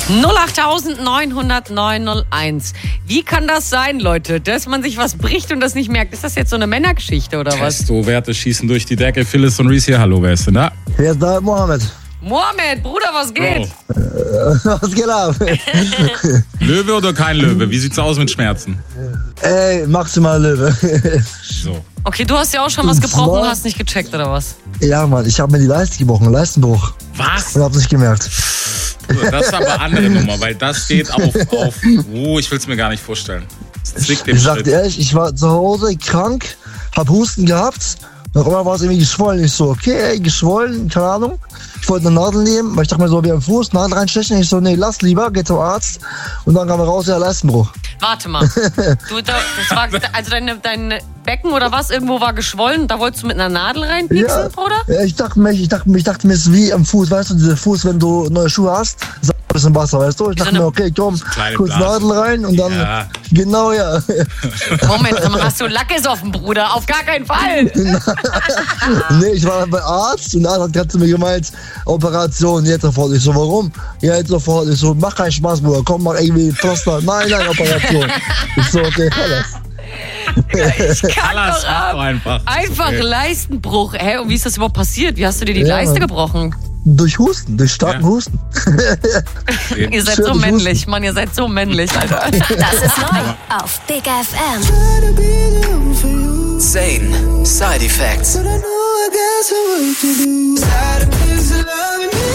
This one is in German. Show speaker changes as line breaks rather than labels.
08900 Wie kann das sein, Leute, dass man sich was bricht und das nicht merkt? Ist das jetzt so eine Männergeschichte oder was?
Testo-Werte schießen durch die Decke. Phyllis und Reese hier. Hallo, wer ist denn da?
Hier ist da Mohammed.
Mohammed, Bruder, was geht?
Was geht ab?
Löwe oder kein Löwe? Wie sieht's aus mit Schmerzen?
Ey, maximal Löwe.
So.
Okay, du hast ja auch schon was gebrochen und hast nicht gecheckt, oder was?
Ja, Mann, ich habe mir die Leiste gebrochen, Leistenbruch.
Was?
Und hab's nicht gemerkt.
Das ist aber andere Nummer, weil das steht auf ich will's mir gar nicht vorstellen. Das zwickt im
Ich sag
Schritt.
dir ehrlich, ich war zu Hause krank, hab Husten gehabt. Noch immer war es irgendwie geschwollen. Ich so, okay, ey, geschwollen, keine Ahnung. Ich wollte eine Nadel nehmen, weil ich dachte mir so, wie am Fuß, Nadel reinstechen. Ich so, nee, lass lieber, geh zum Arzt. Und dann kam raus, ja, Leistenbruch.
Warte mal. Also dein Becken oder was irgendwo war geschwollen, da wolltest du mit einer Nadel reinpieksen, Bruder?
Ja, ich dachte mir, es ist wie am Fuß, weißt du, dieser Fuß, wenn du neue Schuhe hast, ist ein bisschen Wasser, weißt du? Ich dachte mir, okay, komm, kurz Nadel rein und dann, genau, ja.
Moment, hast du Lack gesoffen, Bruder? Auf gar keinen Fall.
Nee, ich war bei Arzt und der Arzt hat zu mir gemeint, Operation, jetzt sofort. Ich so, warum? Ja, jetzt sofort. Ich so, mach keinen Spaß, Bruder, komm, mach irgendwie Pflaster. Nein, Operation. Ich so, okay, alles.
Ich kann
Alles
doch ab.
einfach.
Okay. Leistenbruch. Hä, und wie ist das überhaupt passiert? Wie hast du dir die Leiste gebrochen?
Durch Husten, durch starken Husten.
Ihr seid so männlich, Mann, ihr seid so männlich, Alter.
Das ist neu auf Big FM.
Sane Side Effects.